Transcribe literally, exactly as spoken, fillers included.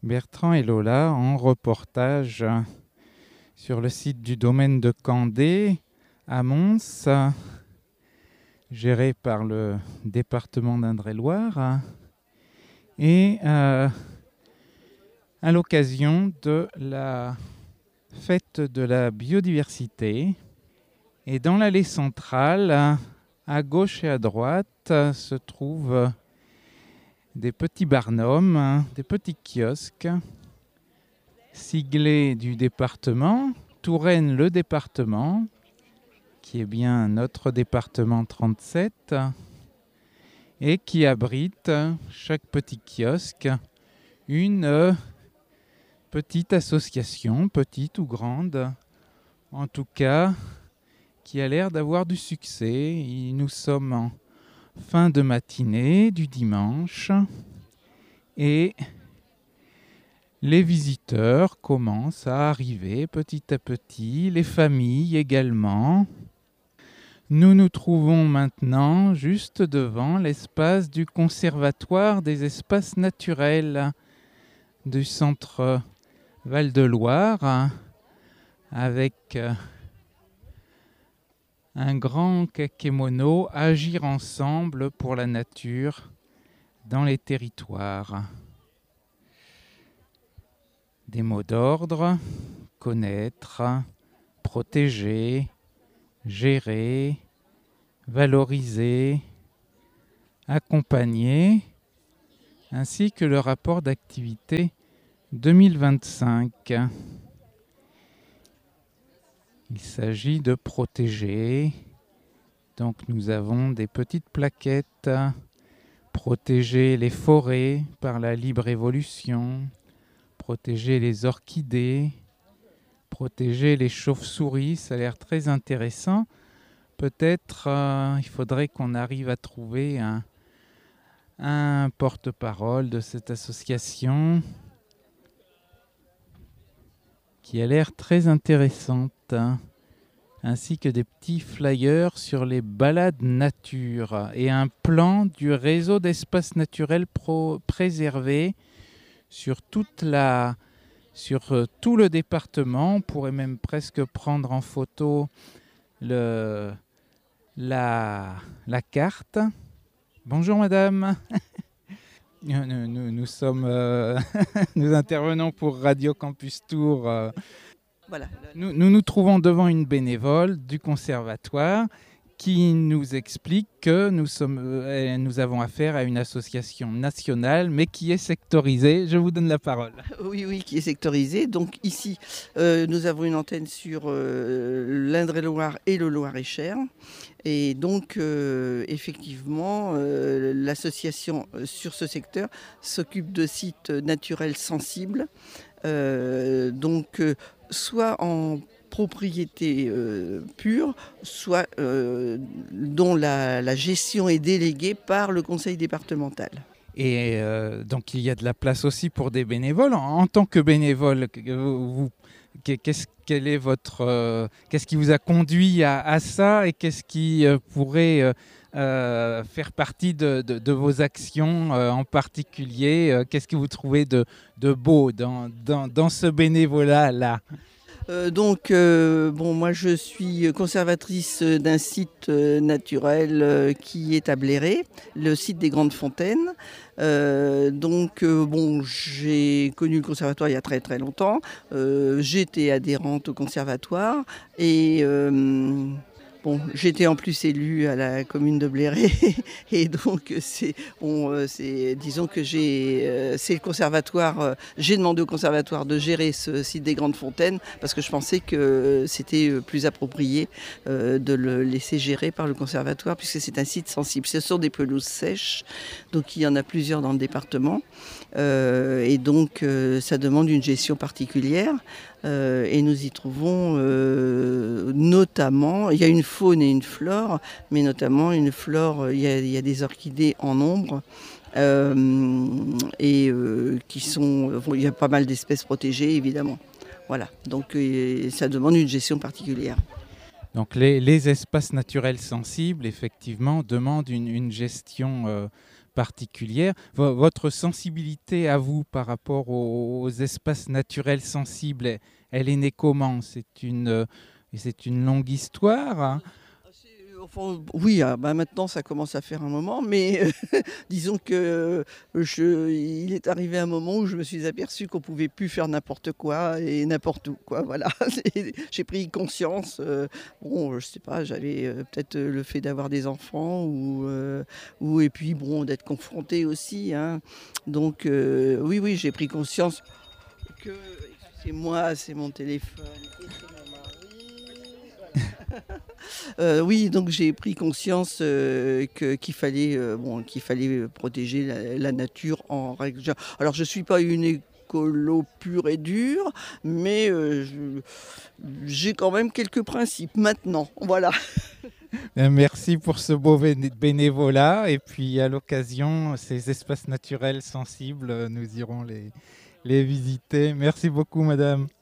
Bertrand et Lola en reportage sur le site du domaine de Candé à Mons, géré par le département d'Indre-et-Loire, et euh, à l'occasion de la fête de la biodiversité. Et dans l'allée centrale, à gauche et à droite, se trouvent des petits barnums, des petits kiosques siglés du département, Touraine le département, qui est bien notre département trente-sept, et qui abrite chaque petit kiosque une petite association, petite ou grande, en tout cas, qui a l'air d'avoir du succès. Nous sommes en fin de matinée du dimanche et les visiteurs commencent à arriver petit à petit, les familles également. Nous nous trouvons maintenant juste devant l'espace du Conservatoire des espaces naturels du centre Val-de-Loire, avec un grand kakémono, agir ensemble pour la nature dans les territoires. Des mots d'ordre: connaître, protéger, gérer, valoriser, accompagner, ainsi que le rapport d'activité deux mille vingt-cinq. Il s'agit de protéger. Donc nous avons des petites plaquettes: protéger les forêts par la libre évolution, protéger les orchidées, protéger les chauves-souris. Ça a l'air très intéressant. Peut-être euh, il faudrait qu'on arrive à trouver un, un porte-parole de cette association qui a l'air très intéressante, hein, ainsi que des petits flyers sur les balades nature et un plan du réseau d'espaces naturels pro- préservés sur toute la, sur euh, tout le département. On pourrait même presque prendre en photo le, la, la carte. Bonjour madame. Nous, nous, nous sommes, euh, nous intervenons pour Radio Campus Tour. Euh, Voilà. Nous, nous nous trouvons devant une bénévole du conservatoire qui nous explique que nous, sommes, euh, nous avons affaire à une association nationale, mais qui est sectorisée. Je vous donne la parole. Oui, oui, qui est sectorisé. Donc ici, euh, nous avons une antenne sur euh, l'Indre-et-Loire et le Loir-et-Cher. Et donc, euh, effectivement, euh, l'association euh, sur ce secteur s'occupe de sites naturels sensibles. Euh, donc, euh, soit en propriété euh, pure, soit euh, dont la, la gestion est déléguée par le conseil départemental. Et euh, donc, il y a de la place aussi pour des bénévoles. En, en tant que bénévole, vous, vous, qu'est-ce, quel est votre, euh, qu'est-ce qui vous a conduit à, à ça, et qu'est-ce qui euh, pourrait euh, euh, faire partie de, de, de vos actions euh, en particulier? euh, Qu'est-ce que vous trouvez de, de beau dans, dans, dans ce bénévolat-là? Euh, donc, euh, bon, moi je suis conservatrice d'un site euh, naturel euh, qui est à Bléré, le site des Grandes Fontaines. Euh, donc, euh, bon, j'ai connu le conservatoire il y a très très longtemps. Euh, j'étais adhérente au conservatoire et euh, bon, j'étais en plus élue à la commune de Bléré et donc c'est, on, euh, c'est, disons que j'ai, euh, c'est le conservatoire. Euh, j'ai demandé au conservatoire de gérer ce site des Grandes Fontaines parce que je pensais que c'était plus approprié euh, de le laisser gérer par le conservatoire puisque c'est un site sensible. Ce sont des pelouses sèches, donc il y en a plusieurs dans le département euh, et donc euh, ça demande une gestion particulière. Euh, et nous y trouvons euh, notamment, il y a une faune et une flore, mais notamment une flore, il y a, il y a des orchidées en nombre. Euh, et euh, qui sont, il y a pas mal d'espèces protégées évidemment. Voilà, donc euh, ça demande une gestion particulière. Donc les, les espaces naturels sensibles, effectivement, demandent une, une gestion euh, particulière. V- votre sensibilité à vous par rapport aux, aux espaces naturels sensibles, elle, elle est née comment? C'est une, euh, c'est une longue histoire, hein. Enfin, oui, ah, bah, maintenant ça commence à faire un moment, mais euh, disons que euh, je, il est arrivé un moment où je me suis aperçue qu'on pouvait plus faire n'importe quoi et n'importe où, quoi. Voilà, Et j'ai pris conscience. Euh, bon, je sais pas, j'avais euh, peut-être euh, le fait d'avoir des enfants ou, euh, ou et puis bon d'être confrontée aussi, hein. Donc euh, oui, oui, j'ai pris conscience que c'est moi, c'est mon téléphone et c'est mon mari. Euh, oui, donc j'ai pris conscience euh, que- qu'il fallait, euh, bon, qu'il fallait protéger la, la nature en règle générale. Alors je ne suis pas une écolo pure et dure, mais euh, je- j'ai quand même quelques principes maintenant. Voilà. Euh, Merci pour ce beau béné- bénévolat. Et puis, à l'occasion, ces espaces naturels sensibles, euh, nous irons les, les visiter. Merci beaucoup, madame.